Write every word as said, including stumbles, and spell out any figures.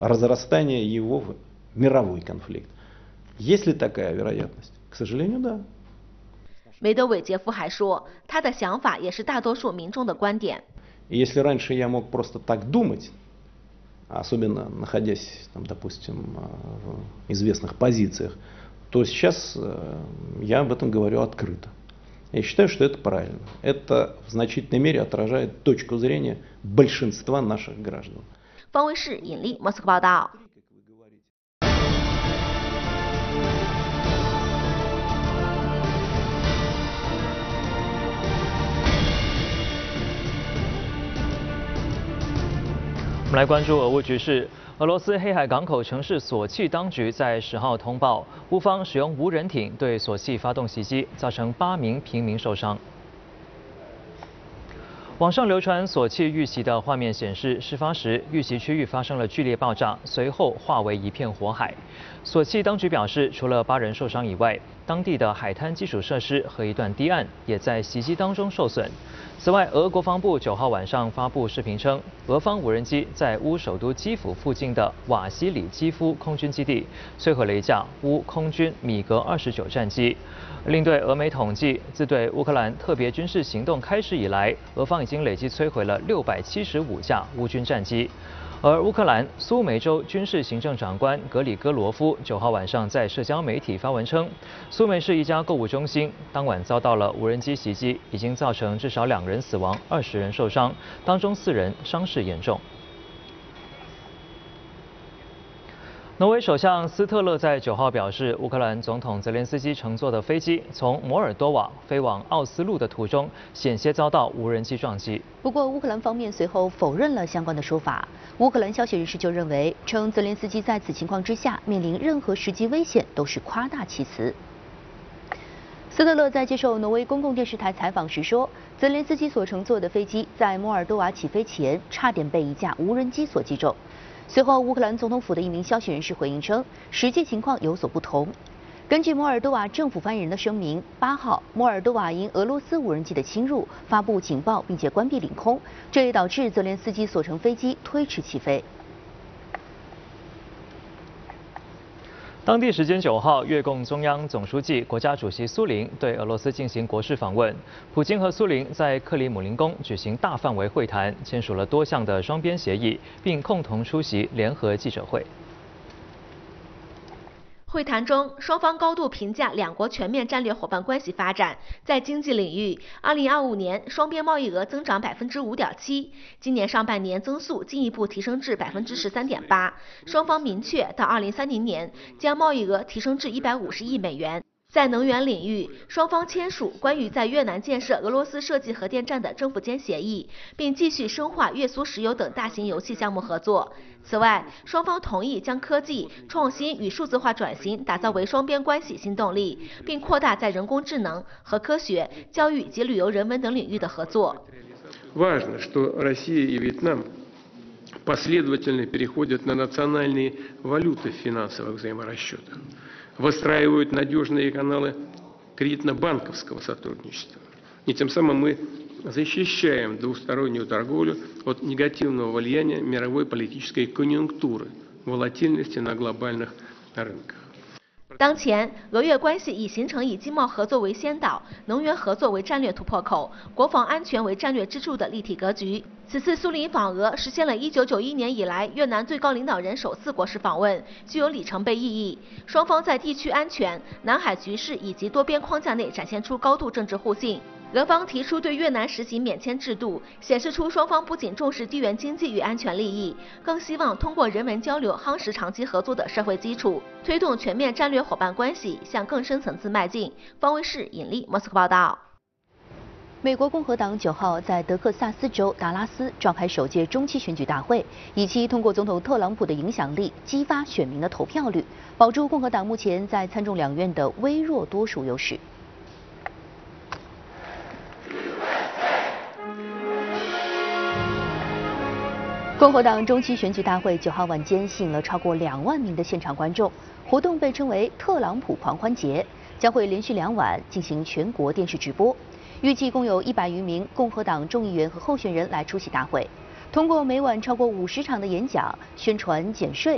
разрастания его в мировой конфликт. Есть ли такая вероятность? К сожалению, да. 梅德韦杰夫还说，他的想法也是大多数民众的观点。 Если раньше я мог просто так думать, особенно находясь, там, допустим, в известных позициях, то сейчас я об этом говорю открыто. Я считаю, что это правильно. Это в значительной мере отражает точку зрения большинства наших граждан. 方卫视引力莫斯科报道。 我们来关注俄乌局势。俄罗斯黑海港口城市索契当局在十号通报，乌方使用无人艇对索契发动袭击，造成八名平民受伤。网上流传索契遇袭的画面显示，事发时遇袭区域发生了剧烈爆炸，随后化为一片火海。索契当局表示，除了八人受伤以外，当地的海滩基础设施和一段堤岸也在袭击当中受损。此外，俄国防部九号晚上发布视频称，俄方无人机在乌首都基辅附近的瓦西里基夫空军基地摧毁了一架乌空军米格二十九战机。另对俄媒统计，自对乌克兰特别军事行动开始以来，俄方已经累计摧毁了六百七十五架乌军战机。而乌克兰苏梅州军事行政长官格里戈罗夫九号晚上在社交媒体发文称，苏梅市一家购物中心当晚遭到了无人机袭击，已经造成至少两人死亡，二十人受伤，当中四人伤势严重。挪威首相斯特勒在九号表示，乌克兰总统泽连斯基乘坐的飞机从摩尔多瓦飞往奥斯陆的途中，险些遭到无人机撞击。 不过，乌克兰方面随后否认了相关的说法。乌克兰消息人士就认为，称泽连斯基在此情况之下面临任何实际危险都是夸大其词。斯特勒在接受挪威公共电视台采访时说，泽连斯基所乘坐的飞机在摩尔多瓦起飞前，差点被一架无人机所击中。随后，乌克兰总统府的一名消息人士回应称，实际情况有所不同。根据摩尔多瓦政府发言人的声明，八号摩尔多瓦因俄罗斯无人机的侵入发布警报，并且关闭领空，这也导致泽连斯基所乘飞机推迟起飞。 当地时间九号，越共中央总书记、国家主席苏林对俄罗斯进行国事访问。普京和苏林在克里姆林宫举行大范围会谈，签署了多项的双边协议，并共同出席联合记者会。 会谈中，双方高度评价两国全面战略伙伴关系发展。在经济领域，二零二五年双边贸易额增长百分之五点七，今年上半年增速进一步提升至百分之十三点八。双方明确到二零三零年将贸易额提升至一百五十亿美元。在能源领域，双方签署关于在越南建设俄罗斯设计核电站的政府间协议，并继续深化越苏石油等大型油气项目合作。此外，双方同意将科技创新与数字化转型打造为双边关系新动力，并扩大在人工智能、核科学、教育及旅游人文等领域的合作。 Важно, что Россия и Вьетнам последовательно переходят на национальные валюты в финансовых взаиморасчетах, выстраивают надежные каналы кредитно-банковского сотрудничества. И тем самым мы защищаем двустороннюю торговлю от негативного влияния мировой политической конъюнктуры, волатильности на глобальных рынках. 当前，俄越关系已形成以经贸合作为先导、能源合作为战略突破口、国防安全为战略支柱的立体格局。此次苏林访俄实现了一九九一年以来越南最高领导人首次国事访问，具有里程碑意义。双方在地区安全、南海局势以及多边框架内展现出高度政治互信。俄方提出对越南实行免签制度，显示出双方不仅重视地缘经济与安全利益，更希望通过人文交流夯实长期合作的社会基础，推动全面战略伙伴关系向更深层次迈进。方卫视引力莫斯科报道。 美国共和党九号在德克萨斯州达拉斯召开首届中期选举大会，以期通过总统特朗普的影响力激发选民的投票率，保住共和党目前在参众两院的微弱多数优势。共和党中期选举大会九号晚间吸引了超过两万名的现场观众，活动被称为“特朗普狂欢节”，将会连续两晚进行全国电视直播。预计共有一百余名共和党众议员和候选人来出席大会，通过每晚超过五十场的演讲，宣传减税